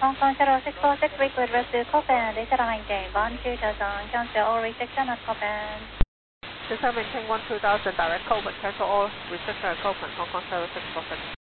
Hong Kong 0646, request rescue Copan, data maintain 12000, cancel all rejection at Copan. Data maintain 12000, direct Copan, cancel all rejection at Copan, Hong Kong 0646.